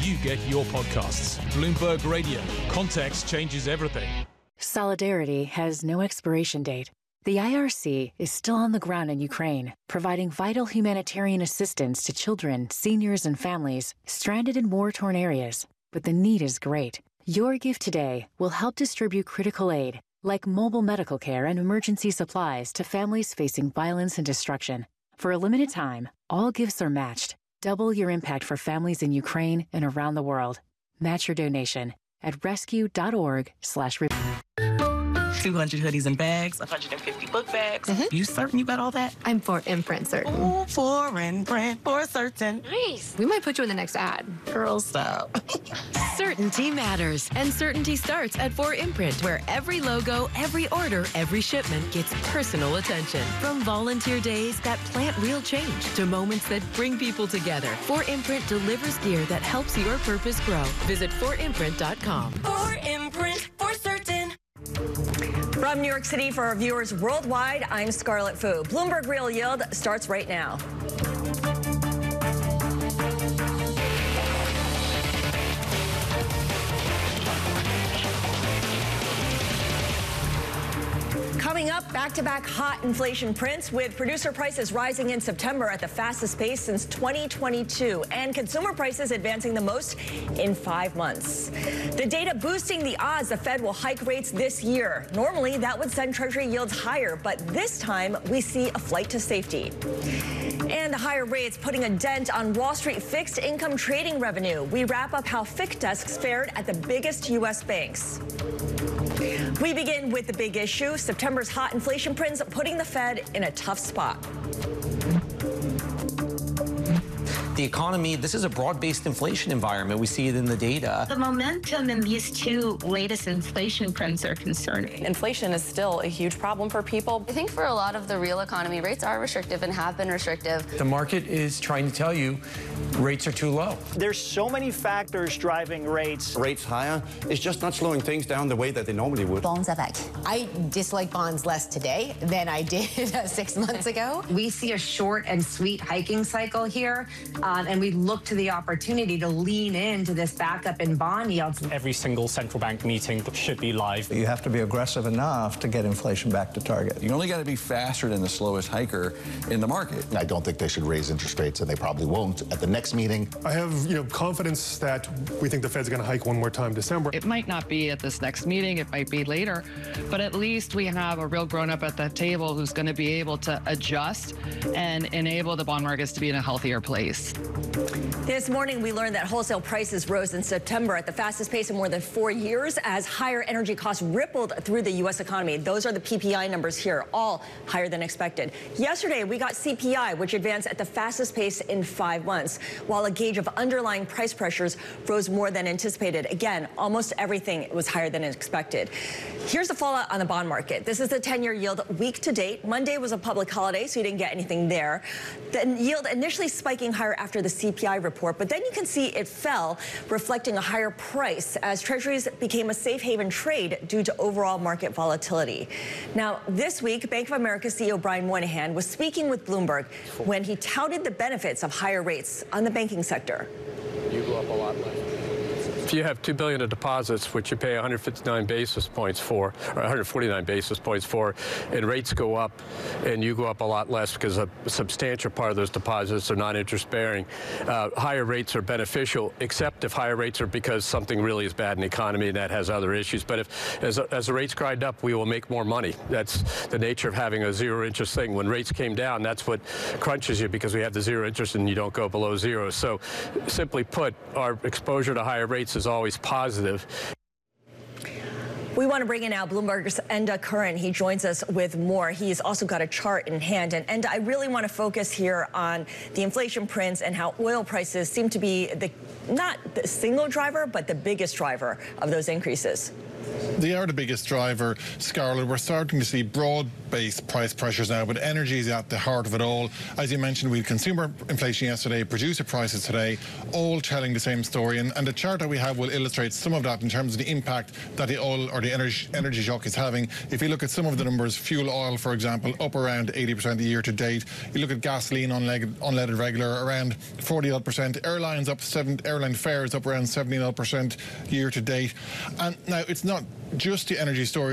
you get your podcasts. Bloomberg Radio. Context changes everything. Solidarity has no expiration date. The IRC is still on the ground in Ukraine, providing vital humanitarian assistance to children, seniors, and families stranded in war-torn areas. But the need is great. Your gift today will help distribute critical aid, like mobile medical care and emergency supplies to families facing violence and destruction. For a limited time, all gifts are matched. Double your impact for families in Ukraine and around the world. Match your donation at rescue.org/. 200 hoodies and bags, 150 book bags. You certain you got all that? I'm for imprint certain. Ooh, for imprint, for certain. Nice. We might put you in the next ad. Girl, stop. Certainty matters, and certainty starts at 4imprint, where every logo, every order, every shipment gets personal attention. From volunteer days that plant real change to moments that bring people together, 4imprint delivers gear that helps your purpose grow. Visit 4imprint.com. 4imprint, for certain. From New York City for our viewers worldwide, I'm Scarlett Fu. Bloomberg Real Yield starts right now. Coming up, back-to-back hot inflation prints with producer prices rising in September at the fastest pace since 2022 and consumer prices advancing the most in 5 months. The data boosting the odds the Fed will hike rates this year. Normally, that would send Treasury yields higher, but this time we see a flight to safety. And the higher rates putting a dent on Wall Street fixed income trading revenue. We wrap up how FICC desks fared at the biggest U.S. banks. We begin with the big issue, September's hot inflation prints putting the Fed in a tough spot. The economy, this is a broad-based inflation environment. We see it in the data. The momentum in these two latest inflation prints are concerning. Inflation is still a huge problem for people. I think for a lot of the real economy, rates are restrictive and have been restrictive. The market is trying to tell you rates are too low. There's so many factors driving rates. Rates higher is just not slowing things down the way that they normally would. Bonds are back. I dislike bonds less today than I did 6 months ago. We see a short and sweet hiking cycle here. And we look to the opportunity to lean into this backup in bond yields. Every single central bank meeting should be live. You have to be aggressive enough to get inflation back to target. You only got to be faster than the slowest hiker in the market. I don't think they should raise interest rates, and they probably won't at the next meeting. I have, confidence that we think the Fed's going to hike one more time in December. It might not be at this next meeting. It might be later. But at least we have a real grown-up at the table who's going to be able to adjust and enable the bond markets to be in a healthier place. This morning, we learned that wholesale prices rose in September at the fastest pace in more than 4 years as higher energy costs rippled through the U.S. economy. Those are the PPI numbers here, all higher than expected. Yesterday, we got CPI, which advanced at the fastest pace in 5 months, while a gauge of underlying price pressures rose more than anticipated. Again, almost everything was higher than expected. Here's the fallout on the bond market. This is the 10-year yield week to date. Monday was a public holiday, so you didn't get anything there. The yield initially spiking higher after the CPI report, but then you can see it fell, reflecting a higher price as Treasuries became a safe haven trade due to overall market volatility. Now, this week, Bank of America CEO Brian Moynihan was speaking with Bloomberg when he touted the benefits of higher rates on the banking sector. You go up a lot less. If you have $2 billion of deposits, which you pay 159 basis points for, or 149 basis points for, and rates go up, and you go up a lot less because a substantial part of those deposits are non-interest bearing, higher rates are beneficial, except if higher rates are because something really is bad in the economy and that has other issues. But if, as the rates grind up, we will make more money. That's the nature of having a zero interest thing. When rates came down, that's what crunches you because we have the zero interest and you don't go below zero. So simply put, our exposure to higher rates is always positive. We want to bring in now Bloomberg's Enda Curran. He joins us with more. He's also got a chart in hand. And Enda, I really want to focus here on the inflation prints and how oil prices seem to be not the single driver, but the biggest driver of those increases. They are the biggest driver, Scarlett. We're starting to see broad-based price pressures now, but energy is at the heart of it all. As you mentioned, we had consumer inflation yesterday, producer prices today, all telling the same story. And the chart that we have will illustrate some of that in terms of the impact that the oil or the energy shock is having. If you look at some of the numbers, fuel oil, for example, up around 80% a year to date. You look at gasoline, unleaded regular, around 40-odd%. Airlines up airline fares up around 70-odd% year to date. And now it's not just the energy story.